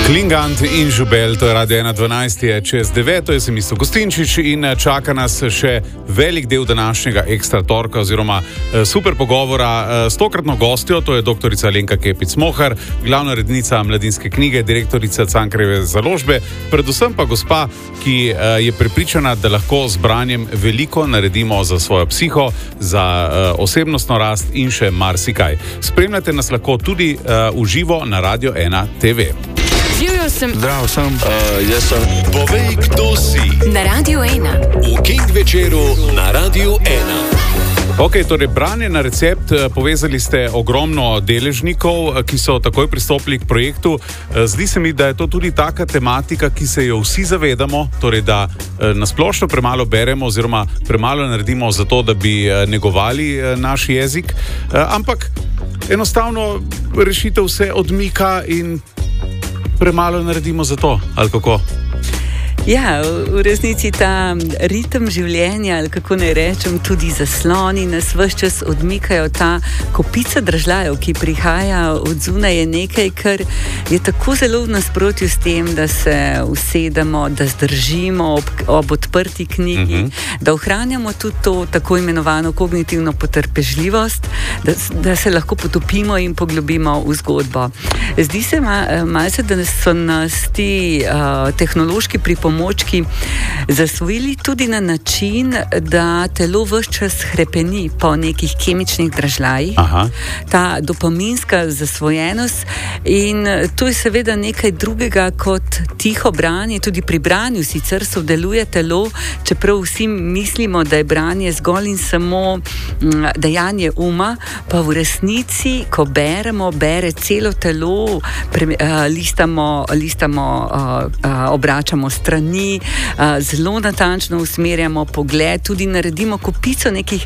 Klingant in Žubel, to je Radio 1.12, je čez 9, jaz sem Isto Gostinčič in čaka nas še velik del današnjega ekstra torka oziroma super pogovora s tokratno gostjo, to je doktorica Alenka Kepic-Mohar, glavna rednica Mladinske knjige, direktorica Cankarjeve založbe, predvsem pa gospa, ki je prepričana, da lahko z branjem veliko naredimo za svojo psiho, za osebnostno rast in še marsikaj. Spremljate nas lahko tudi v živo na Radio 1 TV. Živjo sem. Zdrav sem. Jaz sem. Povej, kdo si. Na Radio 1. V King večeru na Radio 1. Ok, torej branje na recept, povezali ste ogromno deležnikov, ki so takoj pristopili k projektu. Zdi se mi, da je to tudi taka tematika, ki se jo vsi zavedamo, torej da nasplošno premalo beremo oziroma premalo naredimo za to, da bi negovali naš jezik, ampak enostavno rešitev se odmika in premalo naredimo za to, ali kako? Ja, v resnici ta ritem življenja, ali kako naj rečem, tudi zasloni nas ves čas odmikajo. Ta kopica dražljajev, ki prihaja od zunaj, je nekaj, kar je tako zelo v nasprotju s tem, da se usedemo, da zdržimo ob odprti knjigi, da ohranjamo tudi to tako imenovano kognitivno potrpežljivost, da se lahko potopimo in poglobimo v zgodbo. Zdi se malce, da so nas ti tehnološki pripomočki zasvojili tudi na način, da telo ves čas hrepeni po nekih kemičnih dražljajih. Ta dopaminska zasvojenost, in to je seveda nekaj drugega kot tiho branje. Tudi pri branju sicer sodeluje telo, čeprav vsi mislimo, da je branje zgolj in samo dejanje uma, pa v resnici, ko beremo, bere celo telo, listamo, obračamo strani, zelo natančno usmerjamo pogled, tudi naredimo kopico nekih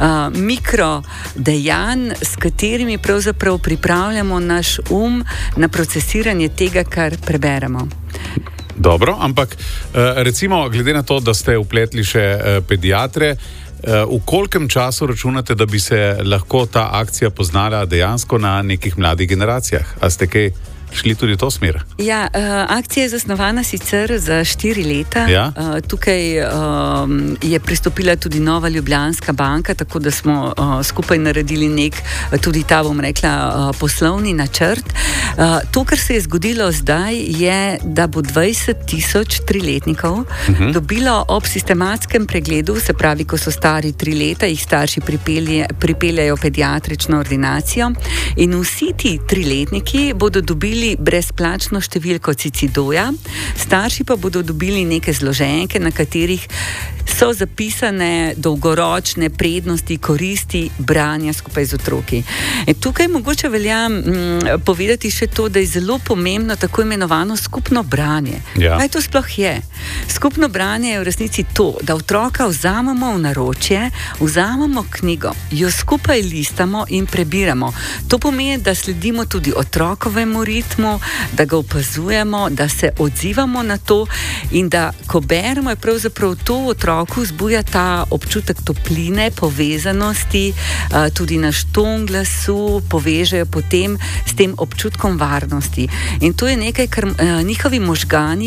mikrodejanj, s katerimi pravzaprav pripravljamo naš na procesiranje tega, kar preberemo. Dobro, ampak recimo, glede na to, da ste vpletli še pediatre, v kolkem času računate, da bi se lahko ta akcija poznala dejansko na nekih mladih generacijah? A ste kaj šli tudi v to smer? Ja, akcija je zasnovana sicer za 4 leta. Ja? Tukaj je pristopila tudi Nova Ljubljanska banka, tako da smo skupaj naredili nek, tudi ta, bom rekla, poslovni načrt. To, kar se je zgodilo zdaj, je, da bo 20,000 triletnikov dobilo ob sistematskem pregledu, se pravi, ko so stari 3 leta, jih starši pripeljajo pediatrično ordinacijo, in vsi ti triletniki bodo dobili brezplačno številko Cicidoja, starši pa bodo dobili neke zloženke, na katerih so zapisane dolgoročne prednosti, koristi branja skupaj z otroki. In tukaj mogoče velja povedati še to, da je zelo pomembno tako imenovano skupno branje. Ja. Kaj to sploh je? Skupno branje je v resnici to, da otroka vzamemo v naročje, vzamemo knjigo, jo skupaj listamo in prebiramo. To pomeni, da sledimo tudi otrokovemu ritmu, da ga opazujemo, da se odzivamo na to in da, ko beremo, je pravzaprav to otroku vzbuja ta občutek topline, povezanosti, tudi naš ton glasu povežejo potem s tem občutkom varnosti. In to je nekaj, kar njihovi možgani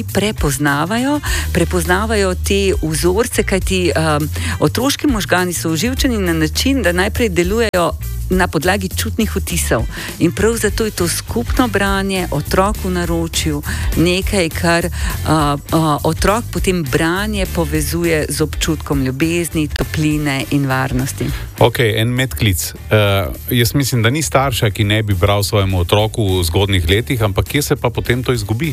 prepoznavajo te vzorce, kajti otroški možgani so oživčeni na način, da najprej delujejo na podlagi čutnih vtisov. In prav zato je to skupno branje, otrok v naročju, nekaj, kar otrok potem branje povezuje z občutkom ljubezni, topline in varnosti. Ok, en medklic. Jaz mislim, da ni starša, ki ne bi bral svojemu otroku v zgodnjih letih, ampak kje se pa potem to izgubi?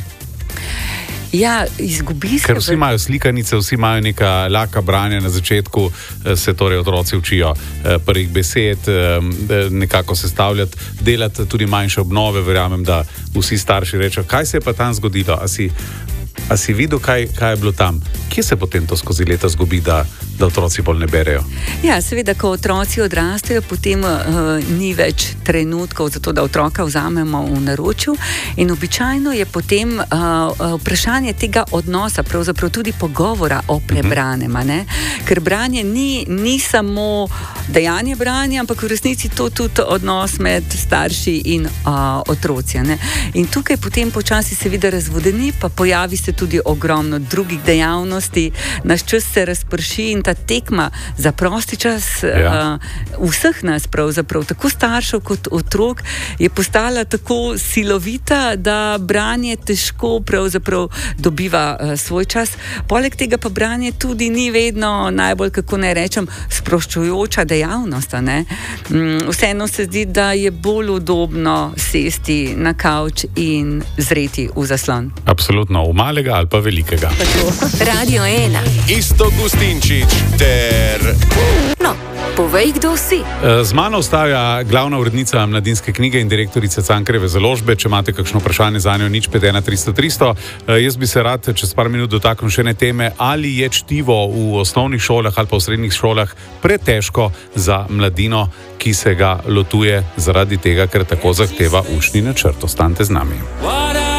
Ja, izgubi se. Ker vsi imajo slikanice, vsi imajo neka laka branja na začetku, se torej otroci učijo prvih besed, nekako sestavljati, delati tudi manjše obnove. Verjamem, da vsi starši rečejo, kaj se je pa tam zgodilo, a si videl, kaj je bilo tam? Kje se potem to skozi leta zgubi, da da otroci bolj ne berejo? Ja, seveda, ko otroci odrastejo, potem ni več trenutkov za to, da otroka vzamemo v naročju in običajno je potem vprašanje tega odnosa, pravzaprav tudi pogovora o prebranem, ne? Ker branje ni samo dejanje branja, ampak v resnici to tudi odnos med starši in otroci, ne? In tukaj potem počasi se vidi razvodeni, pa pojavi se tudi ogromno drugih dejavnosti, naš čas se razprši in ta tekma za prosti čas vseh nas pravzaprav, tako staršev kot otrok, je postala tako silovita, da branje težko pravzaprav dobiva svoj čas. Poleg tega pa branje tudi ni vedno najbolj, kako naj rečem, sproščujoča dejavnost, ne? Vseeno se zdi, da je bolj udobno sesti na kavč in zreti v zaslon. Absolutno, v malega ali pa velikega. Radio 1. Isto Gustinčič ter... No, povej, kdo si. Z mano ostaja glavna urednica Mladinske knjige in direktorica Cankarjeve založbe. Če imate kakšno vprašanje za njo, 051 300 300. Jaz bi se rad čez par minut dotaknil še ene teme, ali je čtivo v osnovnih šolah ali pa v srednjih šolah pretežko za mladino, ki se ga lotuje zaradi tega, ker tako zahteva učni načrt. Ostanite z nami.